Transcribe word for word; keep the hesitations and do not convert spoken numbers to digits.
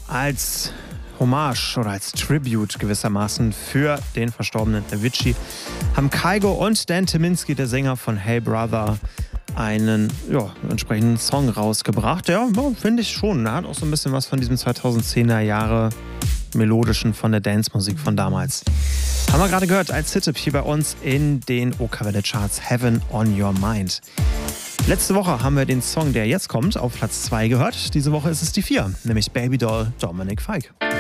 als Hommage oder als Tribute gewissermaßen für den verstorbenen Avicii haben Kygo und Dan Tyminski, der Sänger von Hey Brother, einen ja, entsprechenden Song rausgebracht. Ja, ja finde ich schon. Er hat auch so ein bisschen was von diesem zweitausendzehner Jahre melodischen von der Dance-Musik von damals. Haben wir gerade gehört als Hit hier bei uns in den OK-Welle-Charts Heaven on Your Mind. Letzte Woche haben wir den Song, der jetzt kommt, auf Platz zwei gehört. Diese Woche ist es die vier, nämlich Baby Doll Dominic Fike.